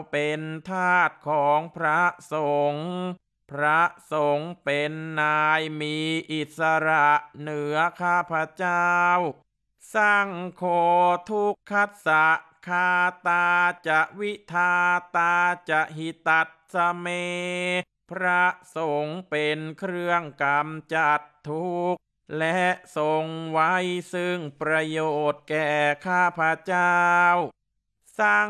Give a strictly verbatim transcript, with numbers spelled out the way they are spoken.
เป็นทาสของพระสงฆ์พระสงฆ์เป็นนายมีอิสระเหนือข้าพเจ้าสังโฆทุกขัสสะคาตาจะวิทาตาจะหิตัสสะเมพระสงฆ์เป็นเครื่องกำจัดทุกข์และทรงไว้ซึ่งประโยชน์แก่ข้าพเจ้าสัง